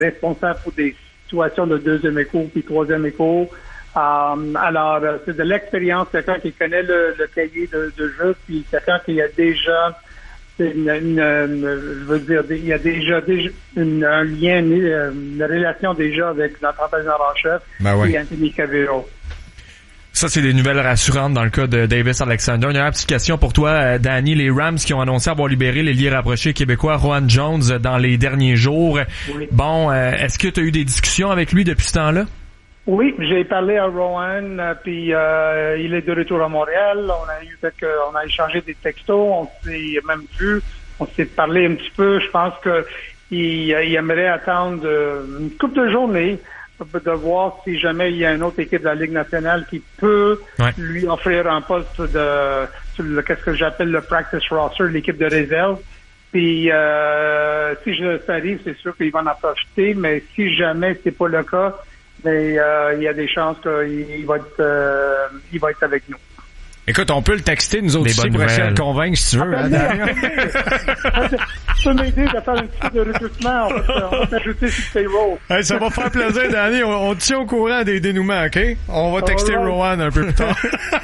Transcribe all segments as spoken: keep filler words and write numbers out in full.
responsable pour des situations de deuxième écho puis troisième écho. Um, alors, c'est de l'expérience, quelqu'un qui connaît le, le cahier de, de jeu, puis quelqu'un qui a déjà une, une, une je veux dire, il y a déjà, déjà une, un lien, une, une relation déjà avec notre entraîneur en chef, ben oui. et Anthony Cavero. Ça, c'est des nouvelles rassurantes dans le cas de Davis Alexander. Une dernière petite question pour toi, euh, Danny. Les Rams qui ont annoncé avoir libéré l'ailier rapproché québécois Rohan Jones dans les derniers jours. Oui. Bon, euh, est-ce que tu as eu des discussions avec lui depuis ce temps-là? Oui, j'ai parlé à Rohan, euh, puis euh, il est de retour à Montréal. On a eu quelques, on a échangé des textos, on s'est même vu, on s'est parlé un petit peu. Je pense que il, il aimerait attendre euh, une couple de journées de voir si jamais il y a une autre équipe de la Ligue nationale qui peut ouais. lui offrir un poste de sur le, qu'est-ce que j'appelle le practice roster, l'équipe de réserve. Puis euh, si je, ça arrive, c'est sûr qu'il va en profiter, mais si jamais c'est pas le cas, mais euh, il y a des chances qu'il va être euh, il va être avec nous. Écoute, on peut le texter, nous autres ici, pour essayer de le convaincre, si tu veux. Ah, ben, hein, tu peux m'aider à faire une petite de recrutement. On va, on va t'ajouter sur le payroll. Hey, ça va faire plaisir, Danny. On, on te tient au courant des dénouements, OK? On va texter right. Rohan un peu plus tard.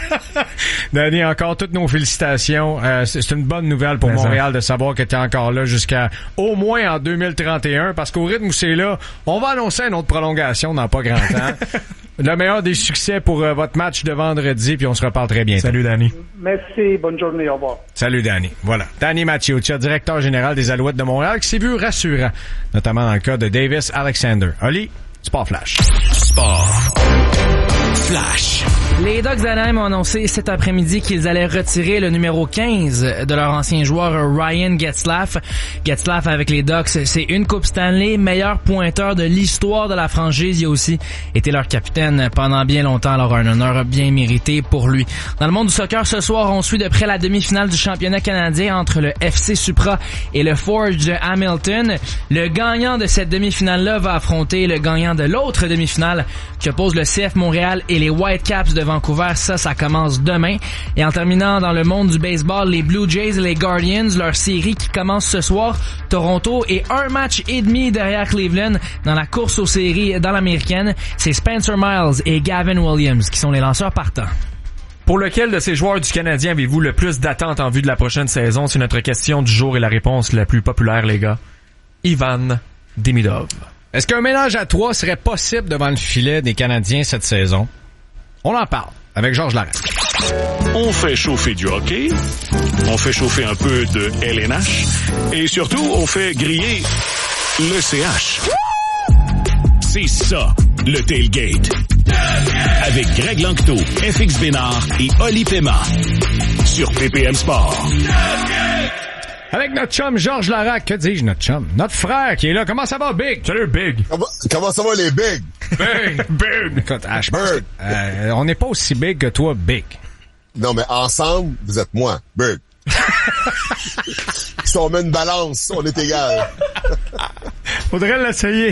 Danny, encore toutes nos félicitations. Euh, c'est, c'est une bonne nouvelle pour Mais Montréal ça. de savoir que tu es encore là jusqu'à au moins en deux mille trente et un, parce qu'au rythme où c'est là, on va annoncer une autre prolongation dans pas grand temps. Le meilleur des succès pour euh, votre match de vendredi, puis on se reparle très bientôt. Salut, Danny. Merci, bonne journée, au revoir. Salut, Danny. Voilà. Danny Maciocia, directeur général des Alouettes de Montréal, qui s'est vu rassurant, notamment dans le cas de Davis Alexander. Oli, Sport Flash. Sport Flash. Les Ducks d'Anaheim ont annoncé cet après-midi qu'ils allaient retirer le numéro quinze de leur ancien joueur Ryan Getzlaf. Getzlaf avec les Ducks, c'est une Coupe Stanley, meilleur pointeur de l'histoire de la franchise. Il a aussi été leur capitaine pendant bien longtemps, alors un honneur bien mérité pour lui. Dans le monde du soccer, ce soir, on suit de près la demi-finale du championnat canadien entre le F C Supra et le Forge de Hamilton. Le gagnant de cette demi-finale-là va affronter le gagnant de l'autre demi-finale qui oppose le C F Montréal et les Whitecaps de Vancouver. Ça, ça commence demain. Et en terminant dans le monde du baseball, les Blue Jays et les Guardians, leur série qui commence ce soir. Toronto est un match et demi derrière Cleveland dans la course aux séries dans l'américaine. C'est Spencer Miles et Gavin Williams qui sont les lanceurs partants. Pour lequel de ces joueurs du Canadien avez-vous le plus d'attentes en vue de la prochaine saison? C'est notre question du jour et la réponse la plus populaire, les gars. Ivan Demidov. Est-ce qu'un ménage à trois serait possible devant le filet des Canadiens cette saison? On en parle avec Georges Larac. On fait chauffer du hockey, on fait chauffer un peu de L N H et surtout, on fait griller le C H. C'est ça, le tailgate. Avec Greg Lanctot, F X Bénard et Oli Pema sur P P M Sport. Avec notre chum Georges Larac. Que dis-je, notre chum? Notre frère qui est là. Comment ça va, Big? Salut, Big. Comment, comment ça va, les Big? Big, Big. Écoute, ah, je pense que, euh, on n'est pas aussi big que toi, Big. Non, mais ensemble, vous êtes moi, Big. Si on met une balance, on est égal. Faudrait l'essayer.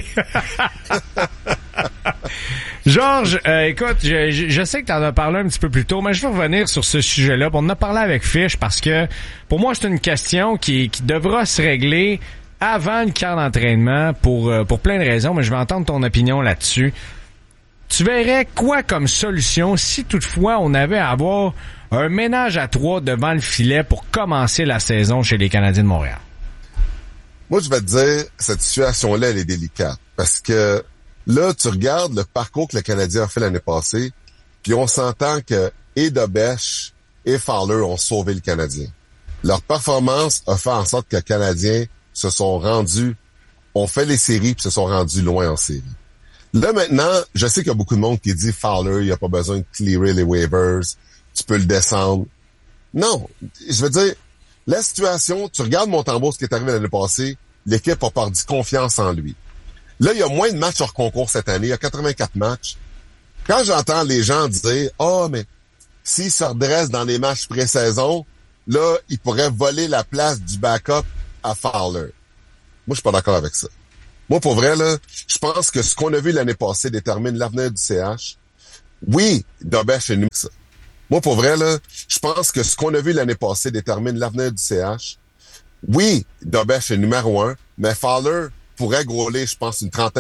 Georges, euh, écoute, je, je, je sais que tu en as parlé un petit peu plus tôt, mais je veux revenir sur ce sujet-là. On en a parlé avec Fish parce que, pour moi, c'est une question qui, qui devra se régler avant le camp d'entraînement pour, pour plein de raisons, mais je vais entendre ton opinion là-dessus. Tu verrais quoi comme solution si toutefois on avait à avoir un ménage à trois devant le filet pour commencer la saison chez les Canadiens de Montréal? Moi, je vais te dire, cette situation-là, elle est délicate parce que là, tu regardes le parcours que le Canadien a fait l'année passée, puis on s'entend que et Dobèche et Fowler ont sauvé le Canadien. Leur performance a fait en sorte que les Canadiens se sont rendus, ont fait les séries puis se sont rendus loin en série. Là, maintenant, je sais qu'il y a beaucoup de monde qui dit Fowler, il n'y a pas besoin de clearer les waivers, tu peux le descendre. Non, je veux dire, la situation, tu regardes Montembeault, ce qui est arrivé l'année passée, l'équipe a perdu confiance en lui. Là, il y a moins de matchs hors concours cette année. Il y a quatre-vingt-quatre matchs. Quand j'entends les gens dire « Ah, oh, mais s'il se redresse dans les matchs pré-saison, là, il pourrait voler la place du backup à Fowler. » Moi, je suis pas d'accord avec ça. Moi, pour vrai, là, je pense que ce qu'on a vu l'année passée détermine l'avenir du C H. Oui, Dobèche est numéro ça. Moi, pour vrai, là, je pense que ce qu'on a vu l'année passée détermine l'avenir du C H. Oui, Dobèche est numéro un, mais Fowler pourrait gauler, je pense, une trentaine